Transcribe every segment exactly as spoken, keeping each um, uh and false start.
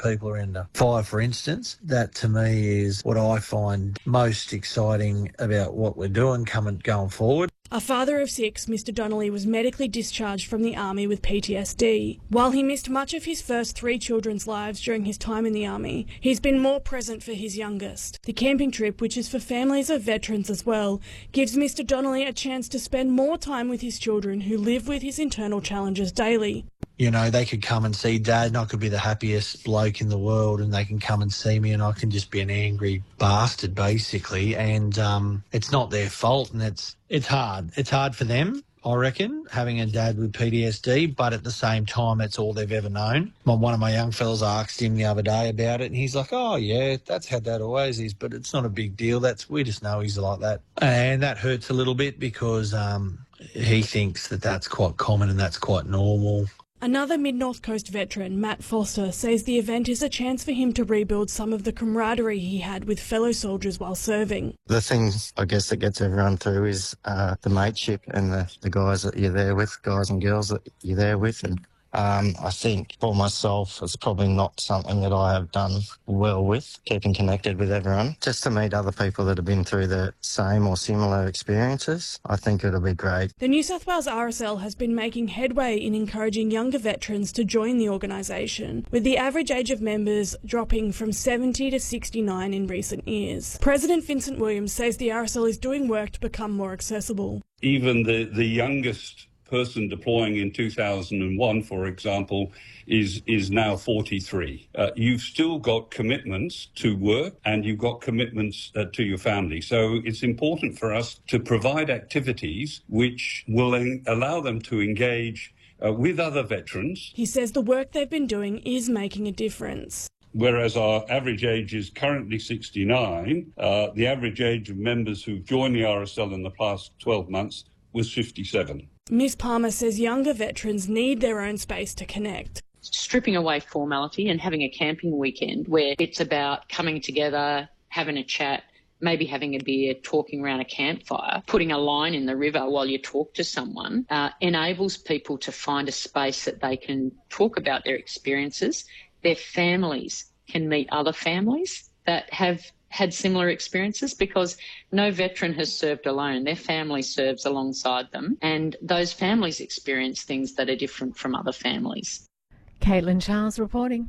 people are in the fire, for instance. That to me is what I find most exciting about what we're doing coming going forward. A father of six, Mister Donnelly was medically discharged from the Army with P T S D. While he missed much of his first three children's lives during his time in the Army, he's been more present for his youngest. The camping trip, which is for families of veterans as well, gives Mister Donnelly a chance to spend more time with his children who live with his internal challenges daily. You know, they could come and see Dad and I could be the happiest bloke in the world, and they can come and see me and I can just be an angry bastard, basically. And um, it's not their fault, and it's it's hard. It's hard for them, I reckon, having a dad with P T S D, but at the same time, it's all they've ever known. My, one of my young fellas asked him the other day about it, and he's like, oh, yeah, that's how Dad always is, but it's not a big deal. That's we just know he's like that. And that hurts a little bit because um, he thinks that that's quite common and that's quite normal. Another Mid-North Coast veteran, Matt Foster, says the event is a chance for him to rebuild some of the camaraderie he had with fellow soldiers while serving. The thing, I guess, that gets everyone through is uh, the mateship and the, the guys that you're there with, guys and girls that you're there with. And um, I think for myself, it's probably not something that I have done well with, keeping connected with everyone. Just to meet other people that have been through the same or similar experiences, I think it'll be great. The New South Wales R S L has been making headway in encouraging younger veterans to join the organisation, with the average age of members dropping from seventy to sixty-nine in recent years. President Vincent Williams says the R S L is doing work to become more accessible. Even the, the youngest person deploying in two thousand one, for example, is is now forty-three. Uh, you've still got commitments to work and you've got commitments uh, to your family. So it's important for us to provide activities which will en- allow them to engage uh, with other veterans. He says the work they've been doing is making a difference. Whereas our average age is currently sixty-nine, uh, the average age of members who've joined the R S L in the past twelve months was fifty-seven. Miz Palmer says younger veterans need their own space to connect. Stripping away formality and having a camping weekend where it's about coming together, having a chat, maybe having a beer, talking around a campfire, putting a line in the river while you talk to someone, uh, enables people to find a space that they can talk about their experiences. Their families can meet other families that have had similar experiences, because no veteran has served alone. Their family serves alongside them, and those families experience things that are different from other families. Caitlin Charles reporting.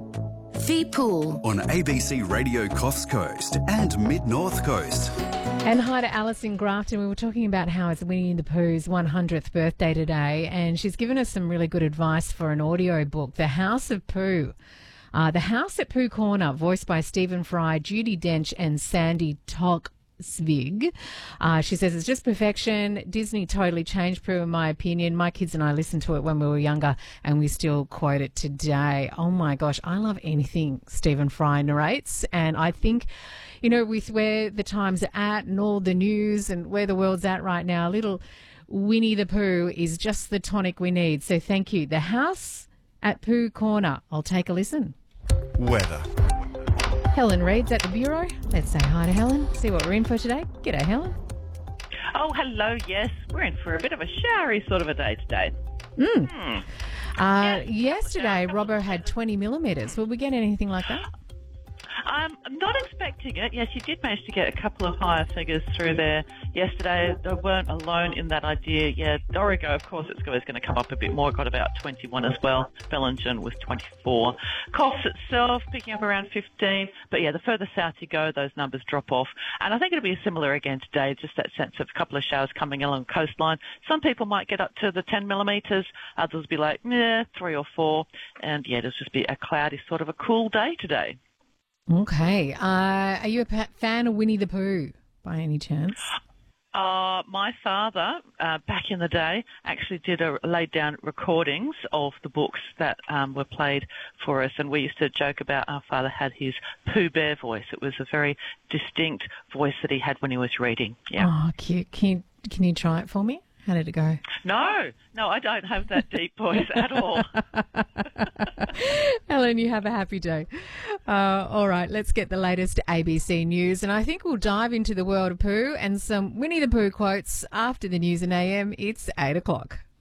The Pool on A B C Radio Coffs Coast and Mid-North Coast. And hi to Alice in Grafton. We were talking about how it's Winnie the Pooh's one hundredth birthday today, and she's given us some really good advice for an audio book, The House of Pooh. Uh, the House at Pooh Corner, voiced by Stephen Fry, Judi Dench and Sandy Toksvig. Uh, she says it's just perfection. Disney totally changed Pooh, in my opinion. My kids and I listened to it when we were younger, and we still quote it today. Oh, my gosh, I love anything Stephen Fry narrates, and I think, you know, with where the times are at and all the news and where the world's at right now, little Winnie the Pooh is just the tonic we need. So thank you. The House at Pooh Corner. I'll take a listen. Weather. Helen Reid's at the Bureau. Let's say hi to Helen, see what we're in for today. G'day, Helen. Oh, hello, yes. We're in for a bit of a showery sort of a day today. Mm. Hmm. Uh, Yeah. yesterday, Robbo had twenty millimetres. Will we get anything like that? Um, I'm not expecting it. Yes, you did manage to get a couple of higher figures through there yesterday. They weren't alone in that idea. Yeah, Dorrigo, of course, it's always going to come up a bit more. Got about twenty-one as well. Bellingen with twenty-four. Coffs itself picking up around fifteen. But yeah, the further south you go, those numbers drop off. And I think it'll be similar again today, just that sense of a couple of showers coming along the coastline. Some people might get up to the ten millimetres. Others will be like, yeah, three or four. And yeah, it'll just be a cloudy, sort of a cool day today. Okay. Uh, are you a pa- fan of Winnie the Pooh by any chance? Uh, my father, uh, back in the day, actually did a, laid down recordings of the books that um, were played for us, and we used to joke about our father had his Pooh Bear voice. It was a very distinct voice that he had when he was reading. Yeah. Oh, cute. Can you, can you try it for me? How did it go? No, no, I don't have that deep voice at all. Helen, you have a happy day. Uh, all right, let's get the latest A B C news, and I think we'll dive into the world of Pooh and some Winnie the Pooh quotes after the news in A M. It's eight o'clock.